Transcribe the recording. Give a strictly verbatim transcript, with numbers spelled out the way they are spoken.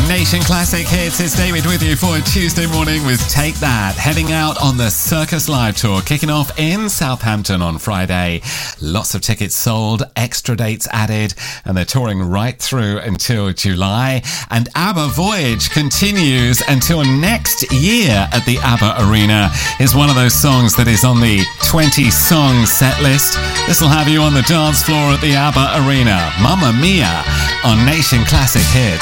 Nation Classic Hits. It's David with you for a Tuesday morning with Take That, heading out on the Circus Live Tour, kicking off in Southampton on Friday. Lots of tickets sold, extra dates added, and they're touring right through until July. And ABBA Voyage continues until next year at the ABBA Arena. Is one of those songs that is on the twenty-song set list. This will have you on the dance floor at the ABBA Arena. Mamma Mia on Nation Classic Hits.